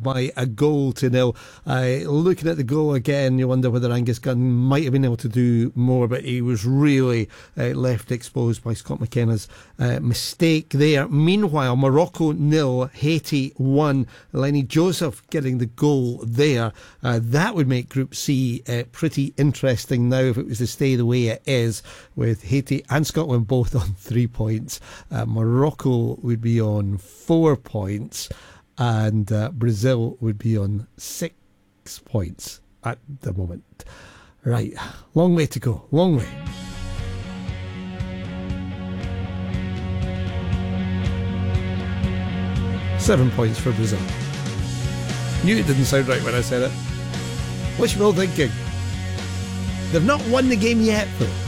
by a 1-0. Looking at the goal again, you wonder whether Angus Gunn might have been able to do more, but he was really left exposed by Scott McKenna's mistake there. Meanwhile, Morocco 0, Haiti 1. Lenny Joseph getting the goal there. That would make Group C pretty interesting now if it was to stay the way it is, with Haiti and Scotland both on 3 points. Morocco would be on 4 points, and Brazil would be on 6 points at the moment. Right, long way to go, long way. Seven points for Brazil. Knew it didn't sound right when I said it. Wishful thinking. They've not won the game yet, though.